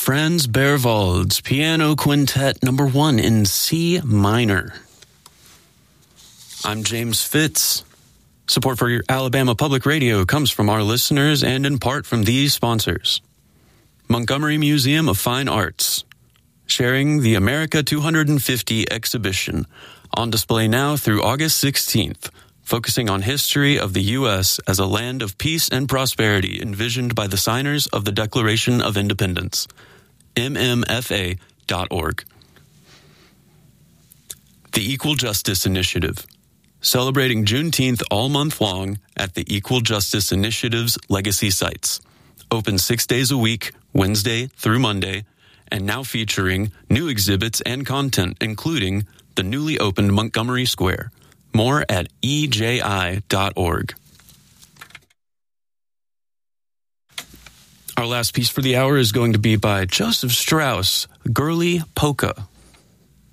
Franz Berwald's Piano Quintet Number 1 in C minor. I'm James Fitz. Support for your Alabama Public Radio comes from our listeners and in part from these sponsors. Montgomery Museum of Fine Arts, sharing the America 250 exhibition, on display now through August 16th, focusing on history of the U.S. as a land of peace and prosperity envisioned by the signers of the Declaration of Independence. mmfa.org. The Equal Justice Initiative, celebrating Juneteenth all month long at the Equal Justice Initiative's legacy sites. Open 6 days a week, Wednesday through Monday, and now featuring new exhibits and content, including the newly opened Montgomery Square. More at eji.org. Our last piece for the hour is going to be by Joseph Strauss, Girly Polka.